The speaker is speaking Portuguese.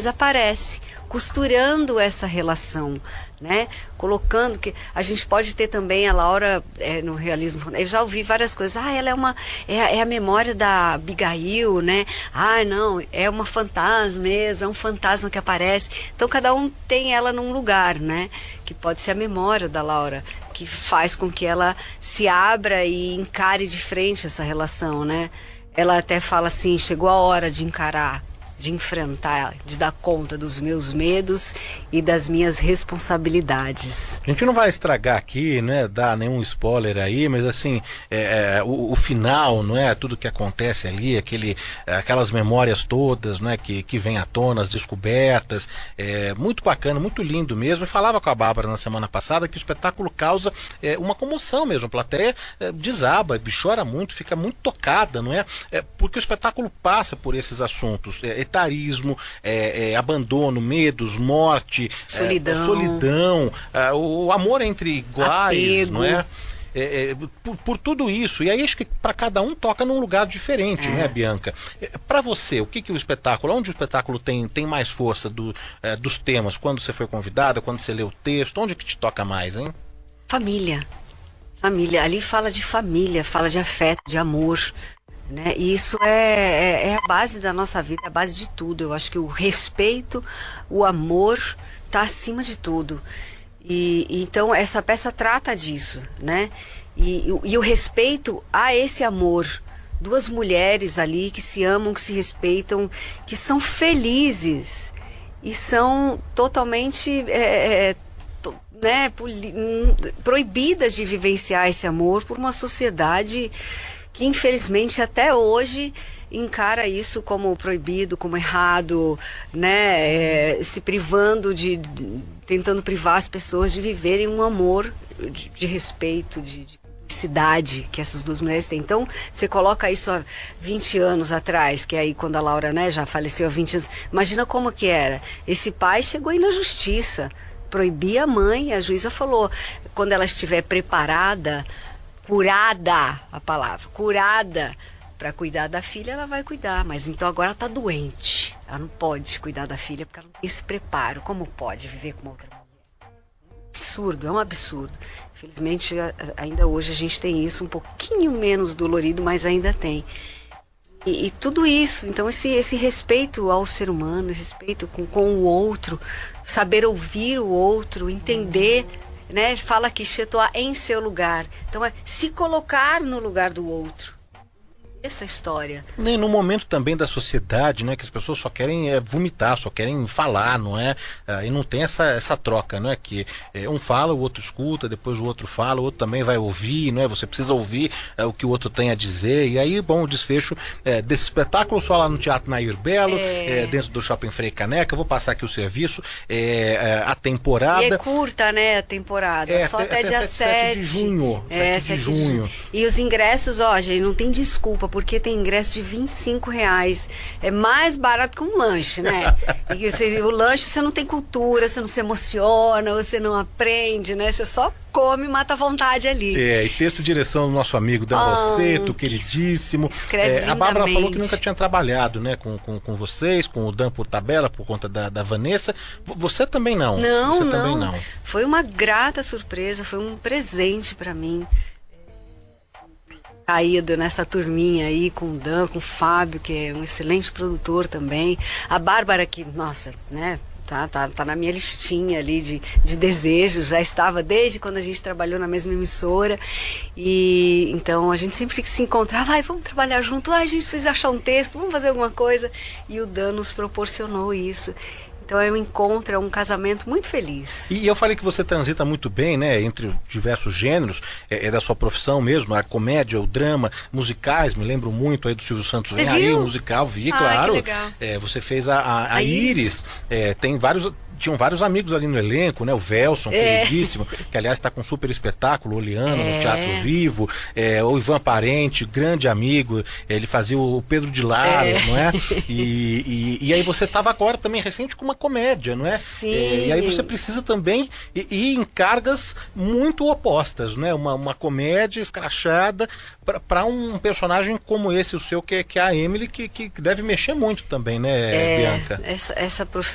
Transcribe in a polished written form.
desaparece, costurando essa relação, né? Colocando que a gente pode ter também a Laura no realismo. Eu já ouvi várias coisas. Ela é a memória da Abigail, né? Não, é uma fantasma mesmo, é um fantasma que aparece. Então cada um tem ela num lugar, né? Que pode ser a memória da Laura, que faz com que ela se abra e encare de frente essa relação, né? Ela até fala assim: chegou a hora de encarar, de enfrentar, de dar conta dos meus medos e das minhas responsabilidades. A gente não vai estragar aqui, né, dar nenhum spoiler aí, mas assim, o final, não é, tudo que acontece ali, aquelas memórias todas, né, que vem à tona, as descobertas, muito bacana, muito lindo mesmo. Eu falava com a Bárbara na semana passada que o espetáculo causa uma comoção mesmo, a plateia desaba, chora muito, fica muito tocada, não é? Porque o espetáculo passa por esses assuntos, etarismo, abandono, medos, morte, solidão, o amor entre iguais, apego, não é? Por tudo isso. E aí acho que para cada um toca num lugar diferente, né, Bianca? Para você, o que o espetáculo, onde o espetáculo tem mais força dos temas? Quando você foi convidada, quando você lê o texto, onde que te toca mais, hein? Família. Ali fala de família, fala de afeto, de amor, né? E isso é a base da nossa vida, é a base de tudo. Eu acho que o respeito, o amor está acima de tudo. E então essa peça trata disso, né? E o respeito a esse amor. Duas mulheres ali que se amam, que se respeitam, que são felizes e são totalmente proibidas de vivenciar esse amor por uma sociedade que infelizmente até hoje encara isso como proibido, como errado, né? Se privando tentando privar as pessoas de viverem um amor de respeito, de cidade que essas duas mulheres têm. Então, você coloca isso há 20 anos atrás, que é aí quando a Laura, né, já faleceu há 20 anos. Imagina como que era. Esse pai chegou aí na justiça, proibia a mãe, a juíza falou, quando ela estiver preparada, curada, a palavra, curada para cuidar da filha, ela vai cuidar, mas então agora ela está doente, ela não pode cuidar da filha porque ela não tem esse preparo. Como pode viver com uma outra mulher? Absurdo, é um absurdo. Infelizmente ainda hoje a gente tem isso, um pouquinho menos dolorido, mas ainda tem. E tudo isso, então esse respeito ao ser humano, respeito com o outro, saber ouvir o outro, entender, né? Fala que Chetoa em seu lugar. Então se colocar no lugar do outro. Essa história. E no momento também da sociedade, né, que as pessoas só querem vomitar, só querem falar, não é? E não tem essa troca, não é? Que um fala, o outro escuta, depois o outro fala, o outro também vai ouvir, não é? Você precisa ouvir o que o outro tem a dizer. E aí, bom, o desfecho desse espetáculo só lá no Teatro Nair Belo, dentro do Shopping Frei Caneca. Eu vou passar aqui o serviço, a temporada. E é curta, né, a temporada. Só até dia 7 de junho. 7 de junho. E os ingressos, gente, não tem desculpa, porque tem ingresso de R$25. É mais barato que um lanche, né? E o lanche você não tem cultura, você não se emociona, você não aprende, né? Você só come e mata a vontade ali. E texto e direção do nosso amigo Dan Rossetto, queridíssimo. Escreve a Bárbara falou que nunca tinha trabalhado, né, com vocês, com o Dan por tabela, por conta da Vanessa. Você também não. Não, você não. Também não. Foi uma grata surpresa, foi um presente para mim. Caído nessa turminha aí com o Dan, com o Fábio, que é um excelente produtor também. A Bárbara, que, nossa, né, tá na minha listinha ali de desejos, já estava desde quando a gente trabalhou na mesma emissora. E então a gente sempre se encontrava, vamos trabalhar junto, a gente precisa achar um texto, vamos fazer alguma coisa. E o Dan nos proporcionou isso. Então é um encontro, é um casamento muito feliz. E eu falei que você transita muito bem, né, entre diversos gêneros, da sua profissão mesmo, a comédia, o drama, musicais, me lembro muito aí do Silvio Santos. Você viu? Musical, claro. Que legal. Você fez a Iris, tem vários... Tinham vários amigos ali no elenco, né? O Velson, queridíssimo, que aliás está com um super espetáculo, Oliano, no Teatro Vivo. O Ivan Parente, grande amigo, ele fazia o Pedro de Lara, não é? E aí você estava agora também recente com uma comédia, não é? Sim. E aí você precisa também ir em cargas muito opostas, né? Uma comédia escrachada para um personagem como esse, o seu, que é a Emily, que deve mexer muito também, né, Bianca? Essa